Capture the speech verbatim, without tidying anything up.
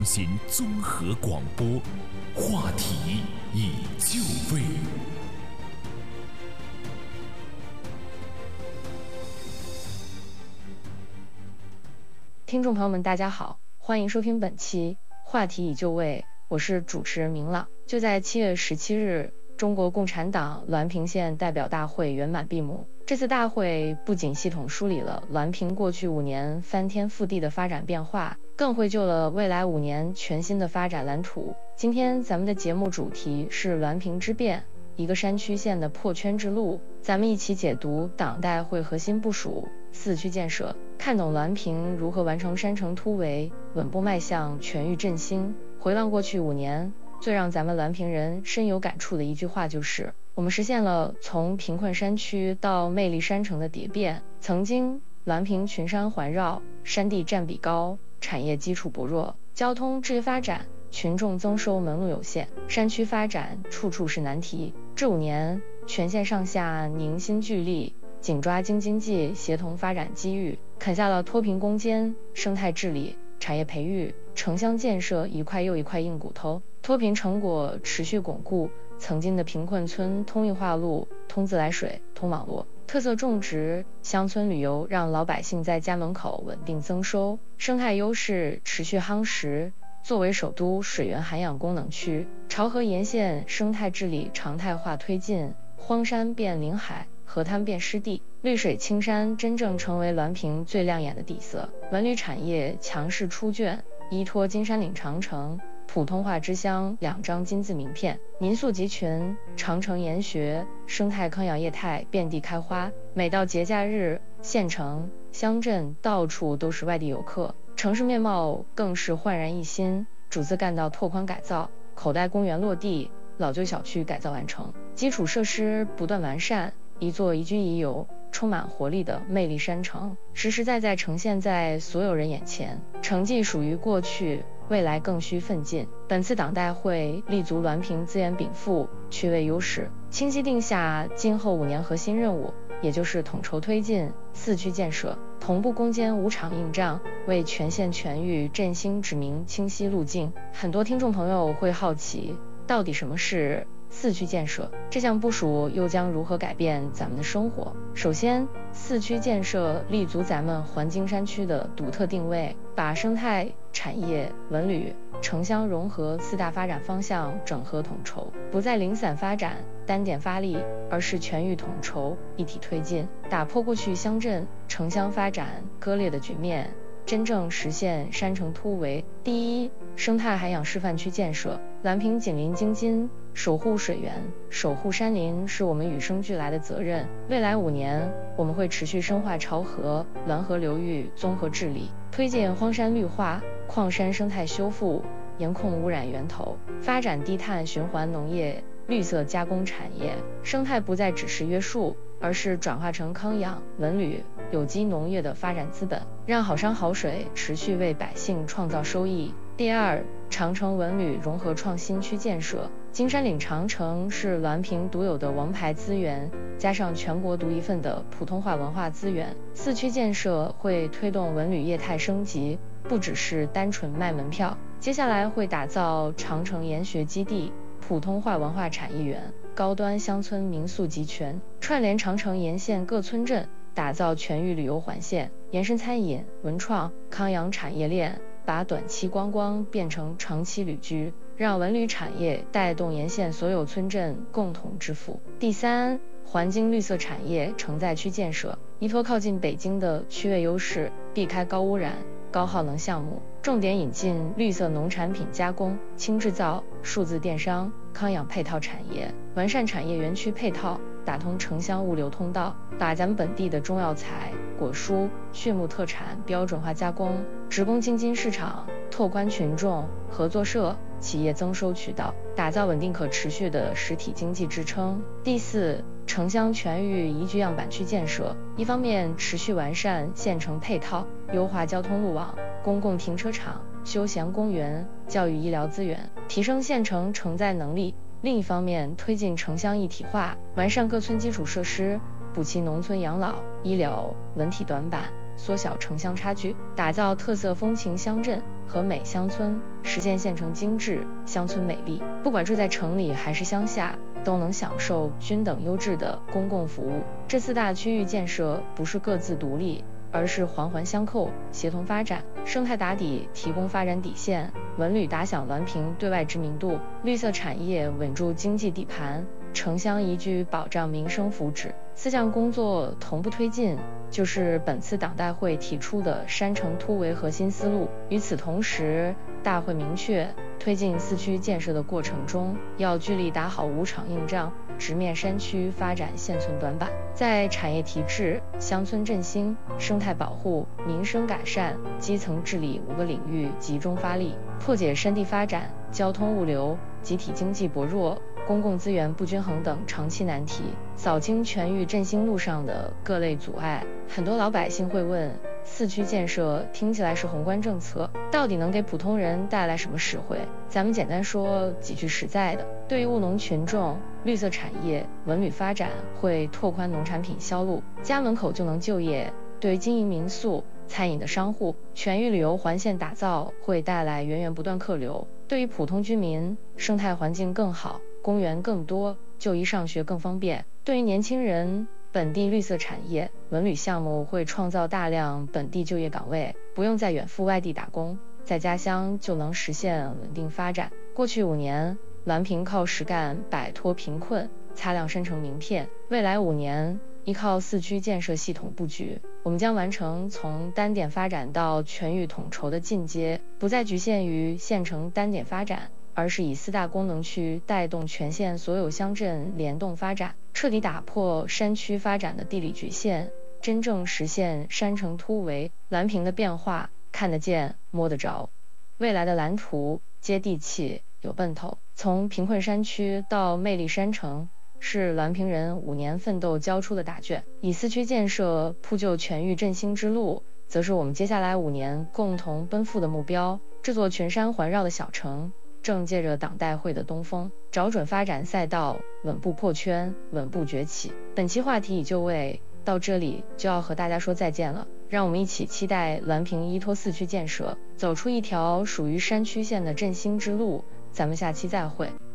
行综合广播，话题已就位。 听众朋友们，大家好，欢迎收听本期话题已就位，我是主持人明朗。就在七月十七日，中国共产党滦平县代表大会圆满闭幕。这次大会不仅系统梳理了滦平过去五年翻天覆地的发展变化，更绘就了未来五年全新的发展蓝图。今天咱们的节目主题是滦平之变，一个山区县的破圈之路。咱们一起解读党代会核心部署四区建设，看懂滦平如何完成山城突围，稳步迈向全域振兴。回望过去五年，最让咱们滦平人深有感触的一句话就是，我们实现了从贫困山区到魅力山城的蝶变。曾经滦平群山环绕，山地占比高，产业基础薄弱，交通置业发展，群众增收门路有限，山区发展处处是难题。这五年，全县上下凝心聚力，紧抓京津冀协同发展机遇，啃下了脱贫攻坚、生态治理、产业培育、城乡建设一块又一块硬骨头。脱贫成果持续巩固，曾经的贫困村通运化路、通自来水、通网络，特色种植、乡村旅游让老百姓在家门口稳定增收，生态优势持续夯实。作为首都水源涵养功能区，潮河沿线生态治理常态化推进，荒山变林海，河滩变湿地，绿水青山真正成为滦平最亮眼的底色。文旅产业强势出卷，依托金山岭长城、普通话之乡两张金字名片，民宿集群，长城研学，生态康养业态遍地开花。每到节假日，县城、乡镇到处都是外地游客，城市面貌更是焕然一新。主次干道拓宽改造，口袋公园落地，老旧小区改造完成，基础设施不断完善，一座宜居宜游、充满活力的魅力山城，实实在在呈现在所有人眼前。成绩属于过去，未来更需奋进。本次党代会立足滦平资源禀赋、区位优势，清晰定下今后五年核心任务，也就是统筹推进四区建设，同步攻坚五场硬仗，为全县全域振兴指明清晰路径。很多听众朋友会好奇，到底什么是四区建设？这项部署又将如何改变咱们的生活？首先，四区建设立足咱们环京山区的独特定位，把生态、产业、文旅、城乡融合四大发展方向整合统筹，不再零散发展、单点发力，而是全域统筹、一体推进，打破过去乡镇、城乡发展割裂的局面，真正实现山城突围。第一，生态涵养示范区建设。滦平紧邻京津，守护水源、守护山林是我们与生俱来的责任。未来五年，我们会持续深化潮河、滦河流域综合治理，推进荒山绿化、矿山生态修复，严控污染源头，发展低碳循环农业、绿色加工产业。生态不再只是约束，而是转化成康养、文旅、有机农业的发展资本，让好山好水持续为百姓创造收益。第二，长城文旅融合创新区建设。金山岭长城是滦平独有的王牌资源，加上全国独一份的普通话文化资源，四区建设会推动文旅业态升级，不只是单纯卖门票。接下来会打造长城研学基地、普通话文化产业园、高端乡村民宿集群，串联长城沿线各村镇，打造全域旅游环线，延伸餐饮、文创、康养产业链，把短期观光变成长期旅居，让文旅产业带动沿线所有村镇共同致富。第三，环京绿色产业承载区建设。依托靠近北京的区位优势，避开高污染、高耗能项目，重点引进绿色农产品加工、轻制造、数字电商、康养配套产业，完善产业园区配套，打通城乡物流通道，把咱们本地的中药材、果蔬、畜牧特产标准化加工，直供京津市场，拓宽群众、合作社、企业增收渠道，打造稳定可持续的实体经济支撑。第四，城乡全域宜居样板区建设。一方面持续完善县城配套，优化交通路网、公共停车场、休闲公园、教育医疗资源，提升县城承载能力；另一方面推进城乡一体化，完善各村基础设施，补齐农村养老、医疗、文体短板，缩小城乡差距，打造特色风情乡镇， 和美乡村，实现县城精致，乡村美丽。不管住在城里还是乡下，都能享受均等优质的公共服务。这四大区域建设不是各自独立，而是环环相扣，协同发展。生态打底提供发展底线，文旅打响滦平对外知名度，绿色产业稳住经济底盘，城乡宜居保障民生福祉。四项工作同步推进，就是本次党代会提出的山城突围核心思路。与此同时，大会明确，推进四区建设的过程中，要聚力打好五场硬仗，直面山区发展现存短板，在产业提质、乡村振兴、生态保护、民生改善、基层治理五个领域集中发力，破解山地发展、交通物流、集体经济薄弱、公共资源不均衡等长期难题，扫清全域振兴路上的各类阻碍。很多老百姓会问，四区建设听起来是宏观政策，到底能给普通人带来什么实惠？咱们简单说几句实在的。对于务农群众，绿色产业、文旅发展会拓宽农产品销路，家门口就能就业；对于经营民宿、餐饮的商户，全域旅游环线打造会带来源源不断客流；对于普通居民，生态环境更好，公园更多，就医上学更方便；对于年轻人，本地绿色产业、文旅项目会创造大量本地就业岗位，不用再远赴外地打工，在家乡就能实现稳定发展。过去五年，滦平靠实干摆脱贫困，擦亮山城名片。未来五年，依靠四区建设系统布局，我们将完成从单点发展到全域统筹的进阶，不再局限于县城单点发展，而是以四大功能区带动全县所有乡镇联动发展，彻底打破山区发展的地理局限，真正实现山城突围。滦平的变化看得见摸得着，未来的蓝图接地气有奔头。从贫困山区到魅力山城，是滦平人五年奋斗交出的答卷。以四区建设铺就全域振兴之路，则是我们接下来五年共同奔赴的目标。这座群山环绕的小城，正借着党代会的东风，找准发展赛道，稳步破圈，稳步崛起。本期话题已就位，到这里就要和大家说再见了。让我们一起期待滦平依托四区建设，走出一条属于山区线的振兴之路。咱们下期再会。